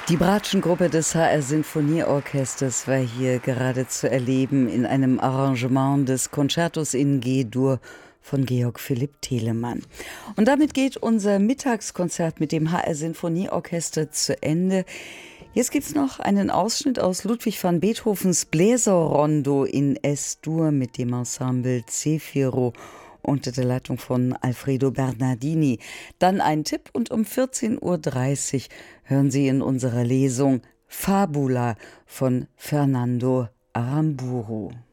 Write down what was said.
Die Bratschengruppe des HR Sinfonieorchesters war hier gerade zu erleben in einem Arrangement des Concertos in G-Dur von Georg Philipp Telemann. Und damit geht unser Mittagskonzert mit dem HR Sinfonieorchester zu Ende. Jetzt gibt's noch einen Ausschnitt aus Ludwig van Beethovens Bläserrondo in S-Dur mit dem Ensemble Zefiro unter der Leitung von Alfredo Bernardini. Dann ein Tipp und um 14:30 Uhr hören Sie in unserer Lesung Fabula von Fernando Aramburu.